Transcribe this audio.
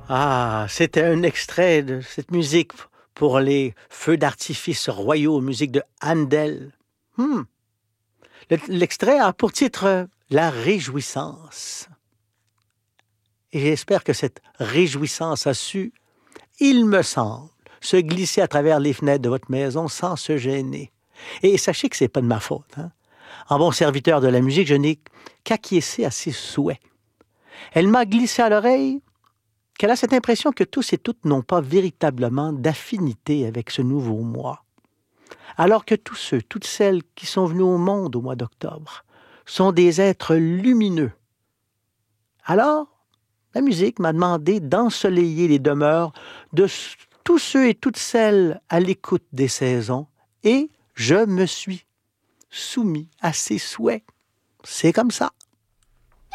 Ah, c'était un extrait de cette musique pour les feux d'artifice royaux, musique de Handel. Hmm. L'extrait a pour titre La réjouissance. Et j'espère que cette réjouissance a su, il me semble, se glisser à travers les fenêtres de votre maison sans se gêner. Et sachez que c'est pas de ma faute. Hein? En bon serviteur de la musique, je n'ai qu'acquiescé à ses souhaits. Elle m'a glissé à l'oreille qu'elle a cette impression que tous et toutes n'ont pas véritablement d'affinité avec ce nouveau moi. Alors que tous ceux, toutes celles qui sont venus au monde au mois d'octobre sont des êtres lumineux. Alors, la musique m'a demandé d'ensoleiller les demeures de tous ceux et toutes celles à l'écoute des saisons, et je me suis soumis à ses souhaits. C'est comme ça.